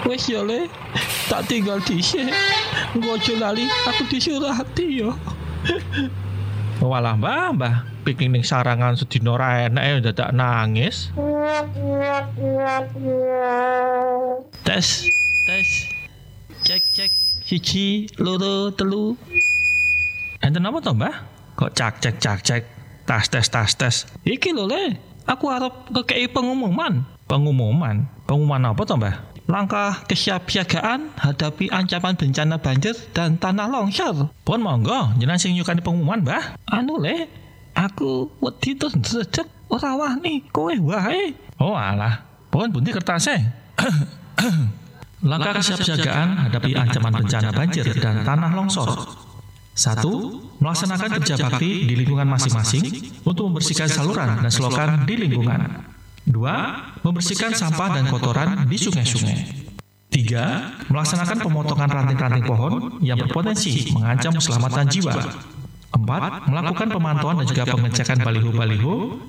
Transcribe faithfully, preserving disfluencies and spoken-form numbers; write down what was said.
Wes yo le, tak tinggal dhisik. Engko aja lali aku disurati yo. Walah mbah, mbah picking ning sarangan sedina ra enek dadak nangis. Tes, tes. Cek, cek. Siji, loro, telu. Enten apa to, Mbah? Kok cak cek cak cek. Tas tes tas tes. Iki lho le, aku arep ngekeki pengumuman. Pengumuman? Pengumuman apa to, Mbah? Langkah kesiapsiagaan hadapi ancaman bencana banjir dan tanah longsor. Pun monggo, jenengan sing nyukani pengumuman, Mbah. Anu le, aku wedi terus ndredeg ora wani, kowe wae. Oh alah, pun pundi kertase? Langkah kesiapsiagaan hadapi ancaman bencana banjir dan tanah longsor. Satu, melaksanakan kerja bakti di lingkungan masing-masing untuk membersihkan saluran dan selokan di lingkungan. Dua, membersihkan sampah dan kotoran di sungai-sungai. Tiga, melaksanakan pemotongan ranting-ranting pohon yang berpotensi mengancam keselamatan jiwa. Empat, melakukan pemantauan dan juga pengecekan baliho-baliho